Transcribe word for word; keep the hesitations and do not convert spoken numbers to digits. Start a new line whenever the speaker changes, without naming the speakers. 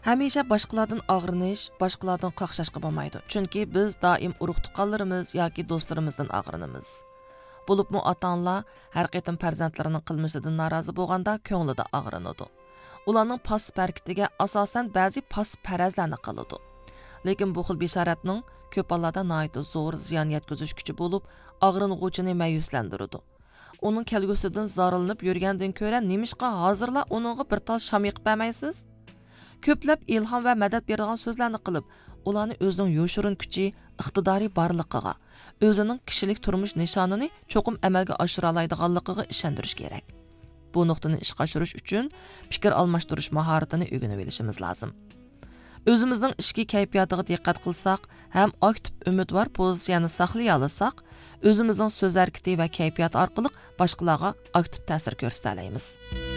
Hamisha boshqalardan og'rinish, boshqalardan qaqshashqa bo'lmaydi. Chunki biz doim urug' tuqqanlarimiz yoki do'stlarimizdan og'rinamiz. Bo'libmi ota-onalar har qatim farzandlarining qilmishidan norozi bo'lganda ko'nglida og'rinadi. Ularning pas harakatiga asosan ba'zi pas farazlarni qiladi. Lekin bu xil bishoratning ko'p hollarda nihoyat zo'r ziyon yetkazish kuchi bo'lib, og'ring'uvchini mayuslantiradi. Uning kelgusidan zorilib yurgandan ko'ra nimishqa hozirla uningga bir tal sham yiqib bermaysiz? Ko'plab ilhom va madad beradigan so'zlarni qilib, ularni o'zining yo'shirin kuchi, iqtidori borligiga, o'zining kishilik turmush nishonini cho'qim amalga oshira oladiganligiga ishontirish kerak. Bu nuqtani ishga oshirish uchun fikr almashtirish mahoratini o'rganib olishimiz lozim. O'zimizning ishki kayfiyatiga diqqat qilsak, ham aktiv umidvor pozitsiyani saqlay olsak, o'zimizning so'z harakati va kayfiyat orqali boshqalarga aktiv ta'sir ko'rsata olamiz.